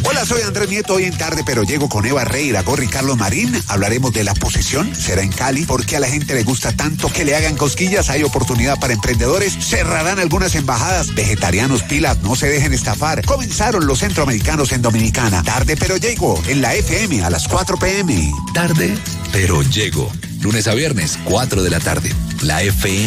Hola, soy Andrés Nieto, hoy en Tarde Pero Llego con Eva Rey, Iragorri y Carlos Marín. Hablaremos de la posesión, será en Cali, porque a la gente le gusta tanto que le hagan cosquillas, hay oportunidad para emprendedores, cerrarán algunas embajadas, vegetarianos pilas, no se dejen estafar. Comenzaron los centroamericanos en Dominicana. Tarde Pero Llego, en la FM a las 4 p.m. Tarde Pero Llego, lunes a viernes, 4 de la tarde, la FM.